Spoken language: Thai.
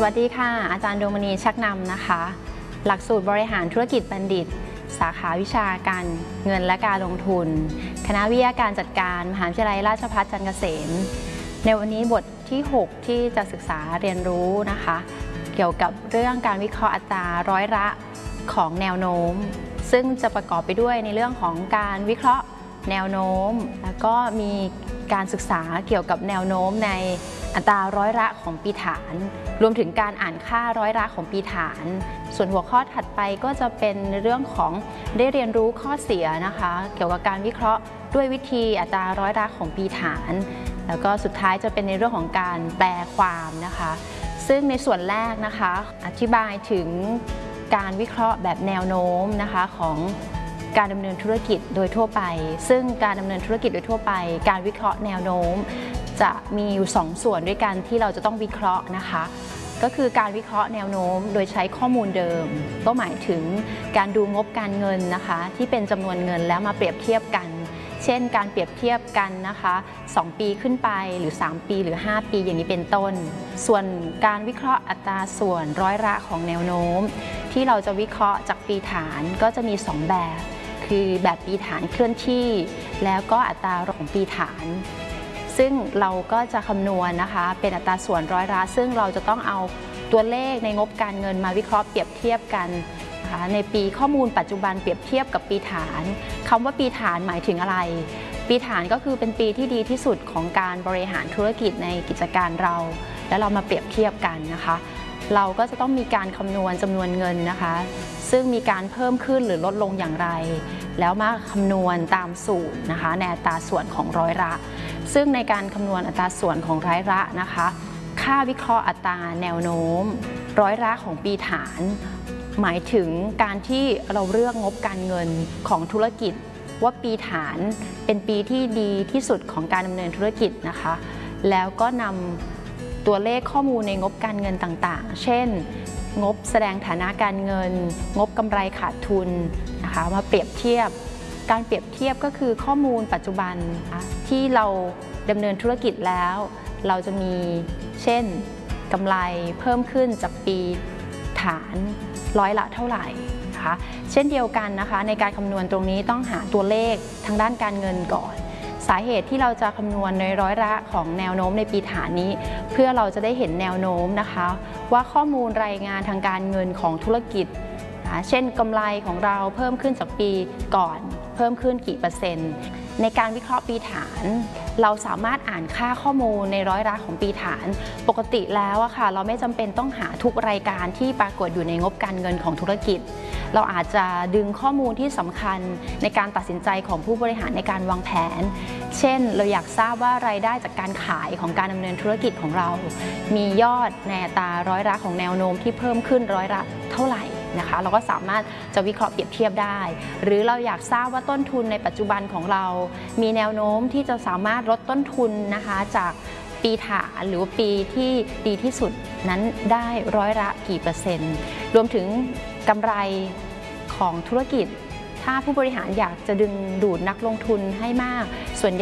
วัสดีค่ะอาจารย์ดวงมณีชักนำนะคะหลักสูตรบริหารธุรกิจบัณฑิตสาขาวิชาการเงินและการลงทุนคณะวิทยาการจัดการมหาวิทยาลัยราชภัฏจันทร์เกษมในวันนี้บทที่ 6 ที่จะศึกษาเรียนรู้นะคะเกี่ยวกับเรื่องการวิเคราะห์อัตราร้อยละของแนวโน้มซึ่งจะประกอบไปด้วยในเรื่องของการวิเคราะห์แนวโน้มแล้วก็มีการศึกษาเกี่ยวกับแนวโน้มในอัตราร้อยละของปีฐานรวมถึงการอ่านค่าร้อยละของปีฐานส่วนหัวข้อถัดไปก็จะเป็นในเรื่องของได้เรียนรู้ข้อเสียนะคะเกี่ยวกับการวิเคราะห์ด้วยวิธีอัตราร้อยละของปีฐานแล้วก็สุดท้ายจะเป็นในเรื่องของการแปลความนะคะซึ่งในส่วนแรกนะคะอธิบายถึงการวิเคราะห์แบบแนวโน้มนะคะของการดำเนินธุรกิจโดยทั่วไปซึ่งการดำเนินธุรกิจโดยทั่วไปการวิเคราะห์แนวโน้มจะมีอยู่2 ส่วนด้วยกันที่เราจะต้องวิเคราะห์นะคะก็คือการวิเคราะห์แนวโน้มโดยใช้ข้อมูลเดิมก็หมายถึงการดูงบการเงินนะคะที่เป็นจำนวนเงินแล้วมาเปรียบเทียบกันเช่นการเปรียบเทียบกันนะคะ2 ปีขึ้นไปหรือ3 ปีหรือ5 ปีอย่างนี้เป็นต้นส่วนการวิเคราะห์อัตราส่วนร้อยละของแนวโน้มที่เราจะวิเคราะห์จากปีฐานก็จะมี2 แบบคือแบบปีฐานเคลื่อนที่แล้วก็อัตราของปีฐานซึ่งเราก็จะคำนวณนะคะเป็นอัตราส่วนร้อยละซึ่งเราจะต้องเอาตัวเลขในงบการเงินมาวิเคราะห์เปรียบเทียบกันนะคะในปีข้อมูลปัจจุบันเปรียบเทียบกับปีฐานคำว่าปีฐานหมายถึงอะไรปีฐานก็คือเป็นปีที่ดีที่สุดของการบริหารธุรกิจในกิจการเราแล้วเรามาเปรียบเทียบกันนะคะเราก็จะต้องมีการคำนวณจำนวนเงินนะคะซึ่งมีการเพิ่มขึ้นหรือลดลงอย่างไรแล้วมาคำนวณตามสูตรนะคะในอัตราส่วนของร้อยละซึ่งในการคำนวณอัตราส่วนของร้อยละนะคะค่าวิเคราะห์อัตราแนวโน้มร้อยละของปีฐานหมายถึงการที่เราเลือกงบการเงินของธุรกิจว่าปีฐานเป็นปีที่ดีที่สุดของการดำเนินธุรกิจนะคะแล้วก็นำตัวเลขข้อมูลในงบการเงินต่างๆเช่นงบแสดงฐานะการเงินงบกำไรขาดทุนนะคะมาเปรียบเทียบการเปรียบเทียบก็คือข้อมูลปัจจุบันที่เราดำเนินธุรกิจแล้วเราจะมีเช่นกำไรเพิ่มขึ้นจากปีฐานร้อยละเท่าไหร่นะคะเช่นเดียวกันนะคะในการคำนวณตรงนี้ต้องหาตัวเลขทางด้านการเงินก่อนสาเหตุที่เราจะคำนวณในร้อยละของแนวโน้มในปีฐานนี้เพื่อเราจะได้เห็นแนวโน้มนะคะว่าข้อมูลรายงานทางการเงินของธุรกิจเช่นกำไรของเราเพิ่มขึ้นจากปีก่อนเพิ่มขึ้นกี่เปอร์เซ็นต์ในการวิเคราะห์ปีฐานเราสามารถอ่านค่าข้อมูลในร้อยละของปีฐานปกติแล้วอะค่ะเราไม่จำเป็นต้องหาทุกรายการที่ปรากฏอยู่ในงบการเงินของธุรกิจเราอาจจะดึงข้อมูลที่สำคัญในการตัดสินใจของผู้บริหารในการวางแผนเช่นเราอยากทราบว่ารายได้จากการขายของการดำเนินธุรกิจของเรามียอดในอัตราร้อยละของแนวโน้มที่เพิ่มขึ้นร้อยละเท่าไหร่นะคะเราก็สามารถจะวิเคราะห์เปรียบเทียบได้หรือเราอยากทราบว่าต้นทุนในปัจจุบันของเรามีแนวโน้มที่จะสามารถลดต้นทุนนะคะจากปีฐานหรือปีที่ดีที่สุดนั้นได้ร้อยละกี่เปอร์เซ็นต์รวมถึงกำไรของธุรกิจถ้าผู้บริหารอยากจะดึงดูดนักลงทุนให้มากส่วน